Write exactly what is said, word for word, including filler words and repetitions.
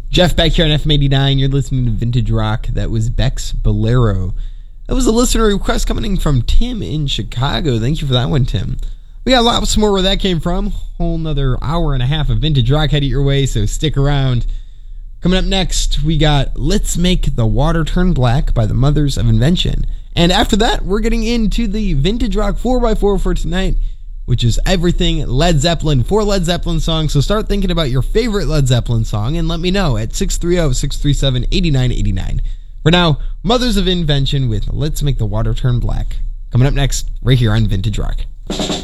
Jeff back here on F M eighty-nine. You're listening to Vintage Rock. That was Beck's Bolero. That was a listener request coming in from Tim in Chicago. Thank you for that one, Tim. We got lots more where that came from. Whole another hour and a half of Vintage Rock headed your way, so stick around. Coming up next, we got Let's Make the Water Turn Black by the Mothers of Invention. And after that, we're getting into the Vintage Rock four by four for tonight, which is everything Led Zeppelin, four Led Zeppelin songs. So start thinking about your favorite Led Zeppelin song and let me know at six three zero, six three seven, eight nine eight nine. For now, Mothers of Invention with Let's Make the Water Turn Black. Coming up next, right here on Vintage Rock.